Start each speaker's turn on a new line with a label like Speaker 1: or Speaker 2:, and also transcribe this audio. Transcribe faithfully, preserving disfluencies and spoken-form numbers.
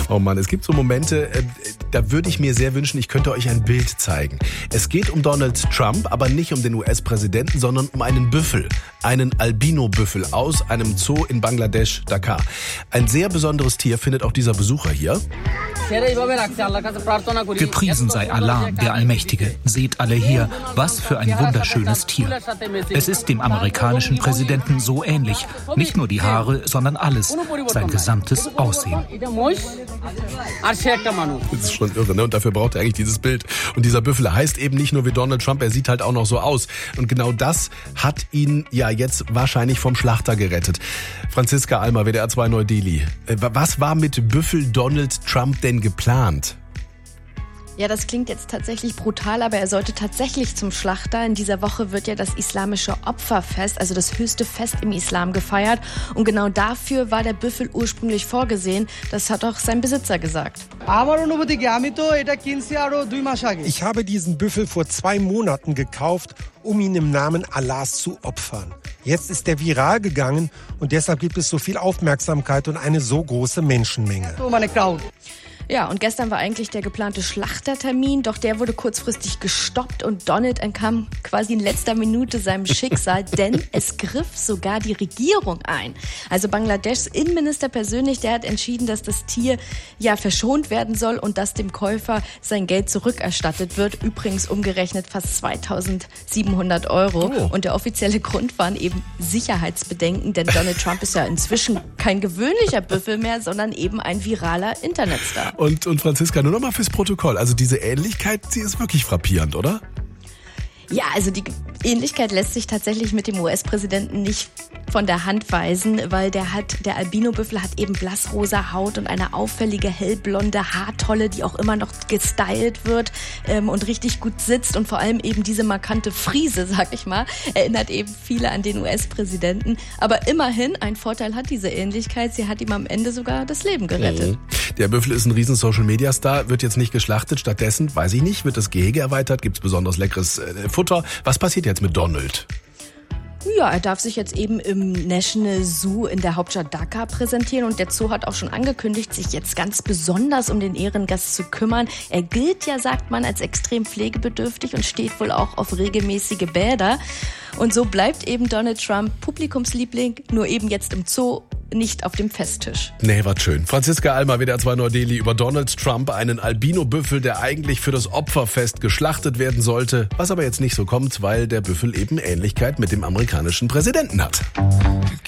Speaker 1: Oh Mann, es gibt so Momente, äh, da würde ich mir sehr wünschen, ich könnte euch ein Bild zeigen. Es geht um Donald Trump, aber nicht um den U S-Präsidenten, sondern um einen Büffel. Einen Albino-Büffel aus einem Zoo in Bangladesch, Dhaka. Ein sehr besonderes Tier findet auch dieser Besucher hier.
Speaker 2: Gepriesen sei Allah, der Allmächtige. Seht alle hier, was für ein wunderschönes Tier. Es ist dem amerikanischen Präsidenten so ähnlich. Nicht nur die Haare, sondern alles. Sein gesamtes Aussehen.
Speaker 1: Das ist schon irre, ne? Und dafür braucht er eigentlich dieses Bild. Und dieser Büffel heißt eben nicht nur wie Donald Trump, er sieht halt auch noch so aus. Und genau das hat ihn ja jetzt wahrscheinlich vom Schlachter gerettet. Franziska Almer, W D R zwei Neu-Delhi. Was war mit Büffel Donald Trump denn geplant?
Speaker 3: Ja, das klingt jetzt tatsächlich brutal, aber er sollte tatsächlich zum Schlachter. In dieser Woche wird ja das islamische Opferfest, also das höchste Fest im Islam, gefeiert. Und genau dafür war der Büffel ursprünglich vorgesehen. Das hat auch sein Besitzer gesagt.
Speaker 4: Ich habe diesen Büffel vor zwei Monaten gekauft, um ihn im Namen Allahs zu opfern. Jetzt ist er viral gegangen und deshalb gibt es so viel Aufmerksamkeit und eine so große Menschenmenge.
Speaker 3: Ja, und gestern war eigentlich der geplante Schlachtertermin, doch der wurde kurzfristig gestoppt und Donald entkam quasi in letzter Minute seinem Schicksal, denn es griff sogar die Regierung ein. Also Bangladeschs Innenminister persönlich, der hat entschieden, dass das Tier ja verschont werden soll und dass dem Käufer sein Geld zurückerstattet wird. Übrigens umgerechnet fast zweitausendsiebenhundert Euro. Oh. Und der offizielle Grund waren eben Sicherheitsbedenken, denn Donald Trump ist ja inzwischen kein gewöhnlicher Büffel mehr, sondern eben ein viraler Internetstar.
Speaker 1: Und, und Franziska, nur noch mal fürs Protokoll. Also diese Ähnlichkeit, sie ist wirklich frappierend, oder?
Speaker 3: Ja, also die Ähnlichkeit lässt sich tatsächlich mit dem U S-Präsidenten nicht von der Hand weisen, weil der hat, der Albino-Büffel hat eben blassrosa Haut und eine auffällige hellblonde Haartolle, die auch immer noch gestylt wird ähm, und richtig gut sitzt und vor allem eben diese markante Frise, sag ich mal, erinnert eben viele an den U S-Präsidenten. Aber immerhin, ein Vorteil hat diese Ähnlichkeit, sie hat ihm am Ende sogar das Leben gerettet.
Speaker 1: Mhm. Der Büffel ist ein riesen Social-Media-Star, wird jetzt nicht geschlachtet, stattdessen, weiß ich nicht, wird das Gehege erweitert, gibt's besonders leckeres äh, Futter. Was passiert jetzt mit Donald?
Speaker 3: Ja, er darf sich jetzt eben im National Zoo in der Hauptstadt Dhaka präsentieren und der Zoo hat auch schon angekündigt, sich jetzt ganz besonders um den Ehrengast zu kümmern. Er gilt ja, sagt man, als extrem pflegebedürftig und steht wohl auch auf regelmäßige Bäder. Und so bleibt eben Donald Trump Publikumsliebling, nur eben jetzt im Zoo, nicht auf dem Festtisch.
Speaker 1: Nee, war schön. Franziska Almer, W D R zwei Neu-Delhi, über Donald Trump, einen Albino-Büffel, der eigentlich für das Opferfest geschlachtet werden sollte, was aber jetzt nicht so kommt, weil der Büffel eben Ähnlichkeit mit dem amerikanischen Präsidenten hat.